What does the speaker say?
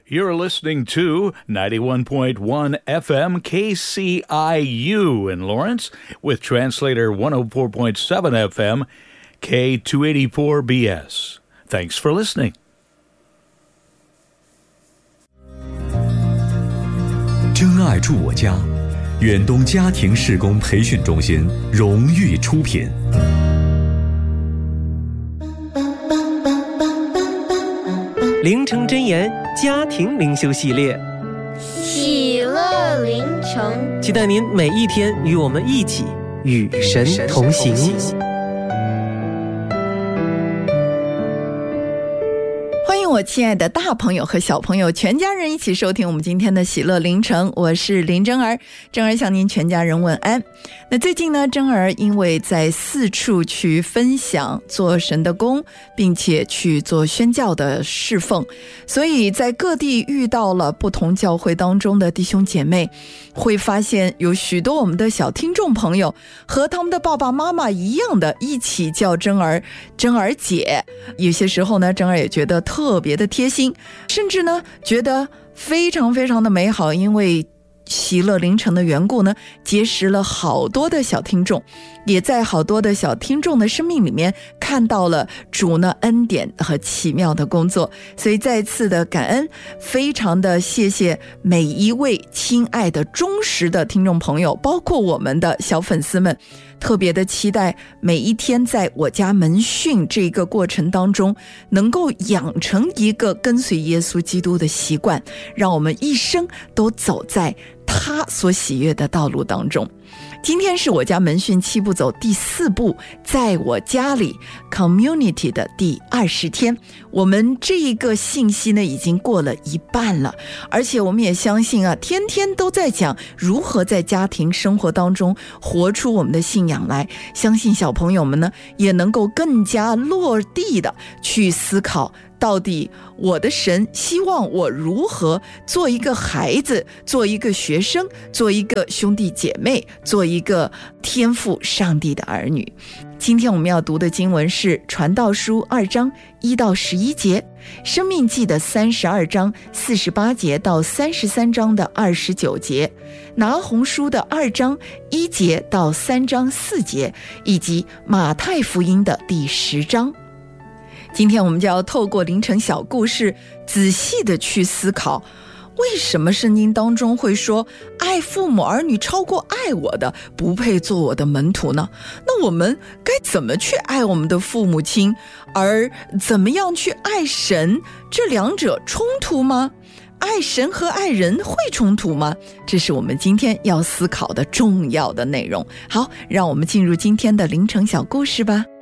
You're listening to 91.1 FM KCIU in Lawrence with translator 104.7 FM K284BS. Thanks for listening. 真爱住我家，远东家庭事工培训中心荣誉出品。 灵城真言家庭灵修系列， 喜乐灵城， 期待您每一天与我们一起与神同行。 欢迎我亲爱的大朋友和小朋友全家人一起收听我们今天的喜乐灵城，我是林真儿。真儿向您全家人问安。那最近呢，真儿因为在四处去分享做神的工，并且去做宣教的侍奉，所以在各地遇到了不同教会当中的弟兄姐妹，会发现有许多我们的小听众朋友和他们的爸爸妈妈一样的一起叫真儿姐。有些时候呢，真儿也觉得特别的贴心，甚至呢觉得非常非常的美好，因为喜乐灵城的缘故呢，结识了好多的小听众，也在好多的小听众的生命里面看到了主呢恩典和奇妙的工作。所以再次的感恩，非常的谢谢每一位亲爱的忠实的听众朋友，包括我们的小粉丝们，特别的期待每一天在我家门训这个过程当中，能够养成一个跟随耶稣基督的习惯，让我们一生都走在他所喜悦的道路当中。今天是我家门训7步走第4步，在我家里 Community 的第20天。我们这一个信息呢已经过了一半了，而且我们也相信啊，天天都在讲如何在家庭生活当中活出我们的信仰来。相信小朋友们呢也能够更加落地的去思考，到底我的神希望我如何做一个孩子，做一个学生，做一个兄弟姐妹，做一个天父上帝的儿女。今天我们要读的经文是传道书2章1到11节，生命记的32章48节到33章的29节，拿红书的2章1节到3章4节，以及马太福音的第10章。今天我们就要透过灵城小故事，仔细的去思考，为什么圣经当中会说爱父母儿女超过爱我的不配做我的门徒呢？那我们该怎么去爱我们的父母亲，而怎么样去爱神？这两者冲突吗？爱神和爱人会冲突吗？这是我们今天要思考的重要的内容。好，让我们进入今天的灵城小故事吧。